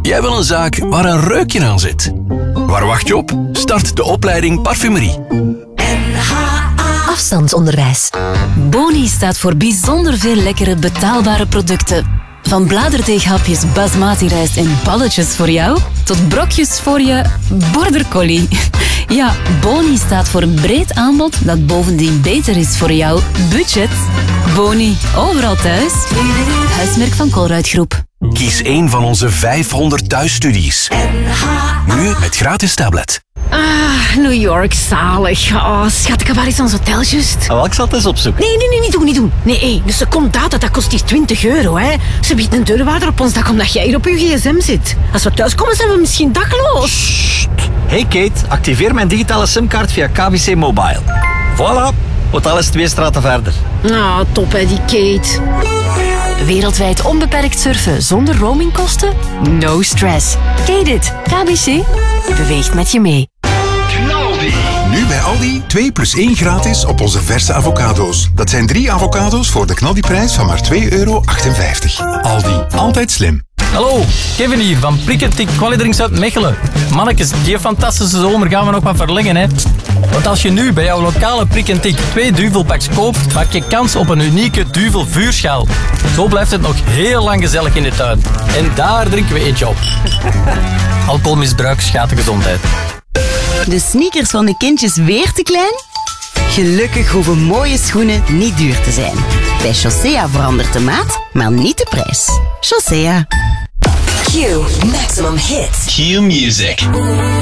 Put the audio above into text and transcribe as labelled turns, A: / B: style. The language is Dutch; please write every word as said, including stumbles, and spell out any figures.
A: Jij wil een zaak waar een reukje aan zit. Waar wacht je op? Start de opleiding Parfumerie.
B: Afstandsonderwijs. Boni staat voor bijzonder veel lekkere betaalbare producten. Van bladerdeeghapjes basmati rijst en balletjes voor jou, tot brokjes voor je border collie. Ja, Boni staat voor een breed aanbod dat bovendien beter is voor jouw budget. Boni, overal thuis. Huismerk van Colruyt Groep.
A: Kies een van onze vijfhonderd thuisstudies. Nu met gratis tablet.
C: Ah, New York, zalig. Oh, schat, waar is ons hotel juist?
D: Ah, wel, ik zal het eens opzoeken.
C: Nee, nee, nee, niet doen, niet doen. Nee, hé, dus een secondaat, dat kost hier twintig euro, hè. Ze biedt een deurwaarder op ons dak omdat jij hier op je gsm zit. Als we thuis komen, zijn we misschien dakloos.
D: Sst. Hey Kate, activeer mijn digitale simkaart via K B C Mobile. Voilà, hotel is twee straten verder.
C: Ah, top, hè, die Kate.
B: Wereldwijd onbeperkt surfen zonder roamingkosten? No stress. Kate it. K B C beweegt met je mee.
E: Nu bij Aldi twee plus één gratis op onze verse avocado's. Dat zijn drie avocado's voor de knaldiprijs van maar twee euro achtenvijftig. Aldi, altijd slim.
F: Hallo, Kevin hier van Prikketik Kwalidrinks uit Mechelen. Mannetjes, die fantastische zomer gaan we nog wat verlengen, hè. Want als je nu bij jouw lokale Prikketik twee duvelpacks koopt, maak je kans op een unieke duvel vuurschaal. Zo blijft het nog heel lang gezellig in de tuin. En daar drinken we eentje op. Alcoholmisbruik schaadt de gezondheid.
G: De sneakers van de kindjes weer te klein? Gelukkig hoeven mooie schoenen niet duur te zijn. Bij Chaussea verandert de maat, maar niet de prijs. Chaussea.
B: Q Maximum Hits.
A: Q Music.